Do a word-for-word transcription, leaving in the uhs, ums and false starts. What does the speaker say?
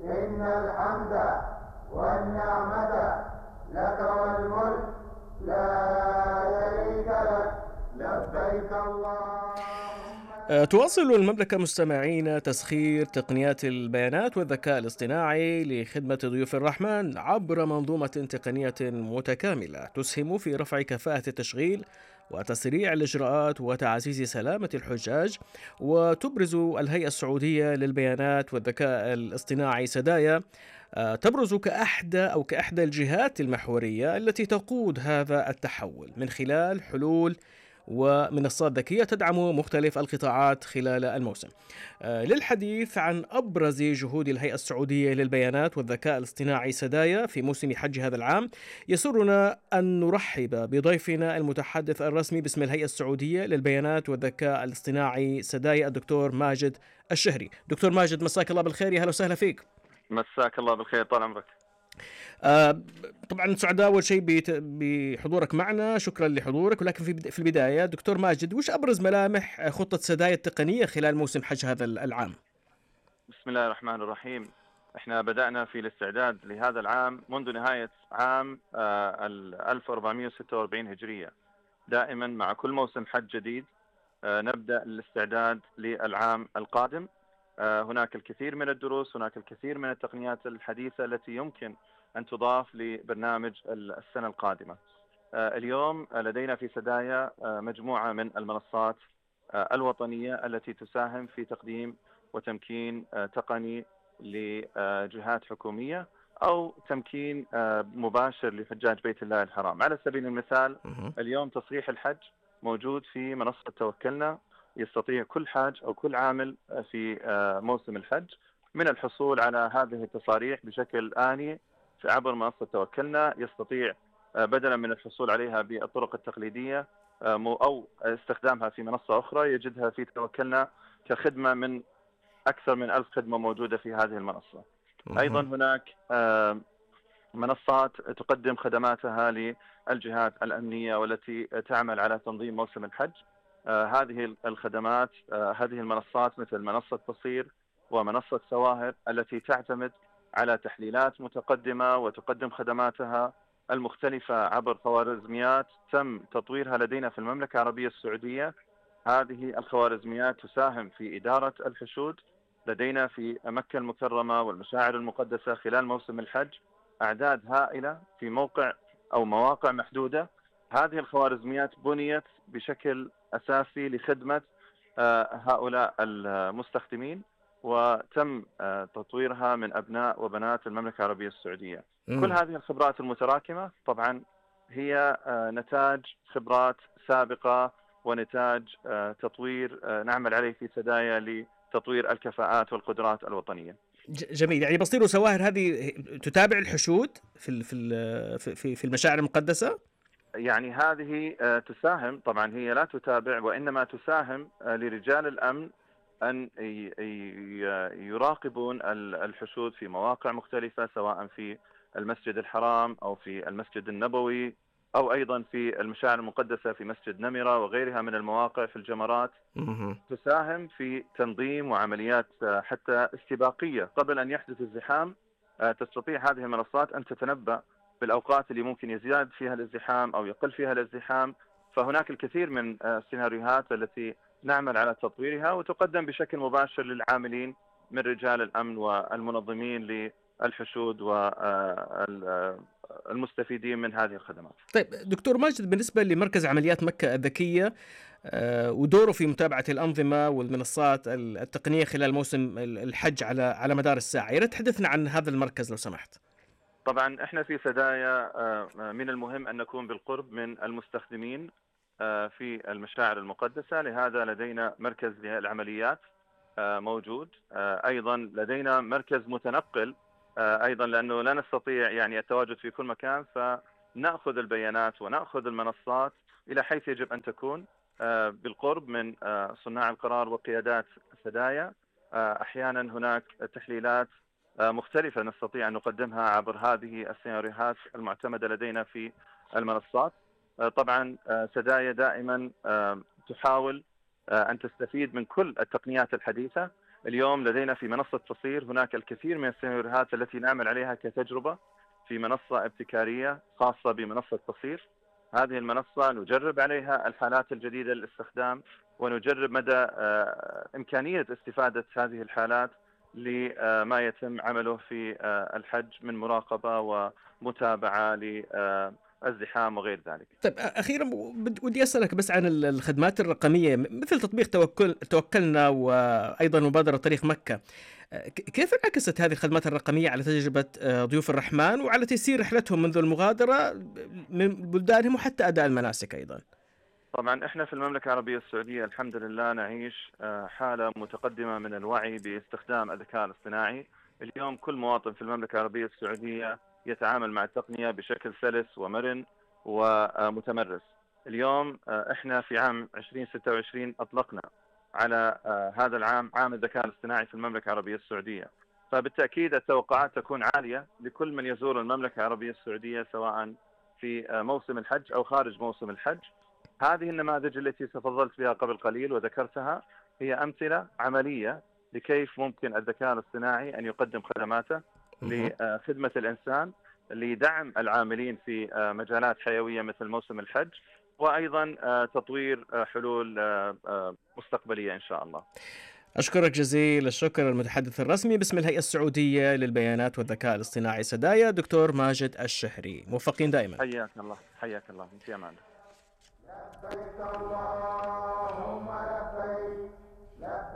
إن الحمد والنعمة لك والملك لا شريك لك لبيك اللهم. آه، تواصل المملكة مستمعين تسخير تقنيات البيانات والذكاء الاصطناعي لخدمة ضيوف الرحمن عبر منظومة تقنية متكاملة تسهم في رفع كفاءة التشغيل وتسريع الإجراءات وتعزيز سلامة الحجاج. وتبرز الهيئة السعودية للبيانات والذكاء الاصطناعي سدايا آه، تبرز كأحدى أو كأحدى الجهات المحورية التي تقود هذا التحول من خلال حلول ومنصات ذكية تدعم مختلف القطاعات خلال الموسم. آه، للحديث عن أبرز جهود الهيئة السعودية للبيانات والذكاء الاصطناعي سدايا في موسم حج هذا العام، يسرنا أن نرحب بضيفنا المتحدث الرسمي باسم الهيئة السعودية للبيانات والذكاء الاصطناعي سدايا الدكتور ماجد الشهري. دكتور ماجد، مساك الله بالخير، يا هلا وسهلا فيك. مساك الله بالخير، طال عمرك. آه، طبعا سعداء أول شيء بت- بحضورك معنا، شكرا لحضورك. ولكن في بد- في البداية دكتور ماجد، وش أبرز ملامح خطة سدايا التقنية خلال موسم حج هذا العام؟ بسم الله الرحمن الرحيم. احنا بدأنا في الاستعداد لهذا العام منذ نهاية عام آه، ال ألف وأربعمئة وستة وأربعين هجرية. دائما مع كل موسم حج جديد آه، نبدأ الاستعداد للعام القادم. آه، هناك الكثير من الدروس، هناك الكثير من التقنيات الحديثة التي يمكن أن تضاف لبرنامج السنة القادمة. آه، اليوم لدينا في سدايا آه، مجموعة من المنصات آه، الوطنية التي تساهم في تقديم وتمكين آه، تقني لجهات حكومية أو تمكين آه، مباشر لحجاج بيت الله الحرام. على سبيل المثال، مه. اليوم تصريح الحج موجود في منصة توكلنا. يستطيع كل حاج أو كل عامل آه، في آه، موسم الحج من الحصول على هذه التصاريح بشكل آني عبر منصة توكلنا. يستطيع آه، بدلا من الحصول عليها بالطرق التقليدية آه، مو- أو استخدامها في منصة أخرى، يجدها في توكلنا كخدمة من أكثر من ألف خدمة موجودة في هذه المنصة. أيضا مه. هناك آه، منصات تقدم خدماتها للجهات الأمنية والتي تعمل على تنظيم موسم الحج. آه، هذه الخدمات آه، هذه المنصات مثل منصة بصير ومنصة سواهر التي تعتمد على تحليلات متقدمة وتقدم خدماتها المختلفة عبر خوارزميات تم تطويرها لدينا في المملكة العربية السعودية. هذه الخوارزميات تساهم في إدارة الحشود لدينا في مكة المكرمة والمشاعر المقدسة خلال موسم الحج، أعداد هائلة في موقع أو مواقع محدودة. هذه الخوارزميات بنيت بشكل أساسي لخدمة آه، هؤلاء المستخدمين، وتم آه، تطويرها من أبناء وبنات المملكة العربية السعودية. كل مم. هذه الخبرات المتراكمة طبعا هي آه، نتاج خبرات سابقة ونتاج آه، تطوير آه، نعمل عليه في سدايا لتطوير الكفاءات والقدرات الوطنية. ج- جميل. يعني بصير وسواهر هذه تتابع الحشود في ال- في ال- في في في المشاعر المقدسة. يعني هذه آه، تساهم، طبعا هي لا تتابع وإنما تساهم آه، لرجال الأمن أن ي- ي- يراقبون ال- الحشود في مواقع مختلفة، سواء في المسجد الحرام أو في المسجد النبوي أو أيضا في المشاعر المقدسة في مسجد نمرة وغيرها من المواقع في الجمرات. مه. تساهم في تنظيم وعمليات آه، حتى استباقية قبل أن يحدث الزحام. آه، تستطيع هذه المنصات أن تتنبأ بالأوقات اللي ممكن يزداد فيها الازدحام أو يقل فيها الازدحام. فهناك الكثير من آه، السيناريوهات التي نعمل على تطويرها وتقدم بشكل مباشر للعاملين من رجال الأمن والمنظمين للحشود والمستفيدين من هذه الخدمات. طيب دكتور ماجد، بالنسبة لمركز عمليات مكة الذكية آه، ودوره في متابعة الأنظمة والمنصات ال- التقنية خلال موسم ال- الحج على على مدار الساعة، يا ريت تحدثنا عن هذا المركز لو سمحت. طبعا احنا في سدايا آه، من المهم ان نكون بالقرب من المستخدمين آه، في المشاعر المقدسة. لهذا لدينا مركز للعمليات آه، موجود. آه، ايضا لدينا مركز متنقل آه، ايضا، لانه لا نستطيع يعني التواجد في كل مكان، فنأخذ البيانات ونأخذ المنصات الى حيث يجب ان تكون آه، بالقرب من آه، صناع القرار وقيادات سدايا. آه، احيانا هناك تحليلات آه، مختلفة نستطيع أن نقدمها عبر هذه السيناريوهات المعتمدة لدينا في المنصات. آه، طبعا آه، سدايا دائما آه، تحاول آه، أن تستفيد من كل التقنيات الحديثة اليوم لدينا في منصة تصير هناك الكثير من السيناريوهات التي نعمل عليها كتجربة في منصة ابتكارية خاصة بمنصة تصير. هذه المنصة نجرب عليها الحالات الجديدة للاستخدام، ونجرب مدى إمكانية استفادة هذه الحالات لما يتم عمله في الحج من مراقبة ومتابعة للازدحام وغير ذلك. طيب أخيرا ودي أسألك بس عن الخدمات الرقمية مثل تطبيق توكل توكلنا وأيضا مبادرة طريق مكة. كيف انعكست هذه الخدمات الرقمية على تجربة ضيوف الرحمن وعلى تيسير رحلتهم منذ المغادرة من بلدانهم وحتى أداء المناسك أيضا؟ طبعا احنا في المملكة العربية السعودية الحمد لله نعيش حالة متقدمة من الوعي باستخدام الذكاء الاصطناعي. اليوم كل مواطن في المملكة العربية السعودية يتعامل مع التقنية بشكل سلس ومرن ومتمرس. اليوم احنا في عام ألفين وستة وعشرين اطلقنا على هذا العام عام الذكاء الاصطناعي في المملكة العربية السعودية، فبالتأكيد التوقعات تكون عالية لكل من يزور المملكة العربية السعودية سواء في موسم الحج أو خارج موسم الحج. هذه النماذج التي تفضلت بها قبل قليل وذكرتها هي أمثلة عملية لكيف ممكن الذكاء الاصطناعي أن يقدم خدماته لخدمة الإنسان، لدعم العاملين في مجالات حيوية مثل موسم الحج، وأيضا تطوير حلول مستقبلية إن شاء الله. أشكرك جزيل الشكر المتحدث الرسمي باسم الهيئة السعودية للبيانات والذكاء الاصطناعي سدايا دكتور ماجد الشهري. موفقين دائما. حياك الله حياك الله في أمان. لبيك اللهم لبيك لبيك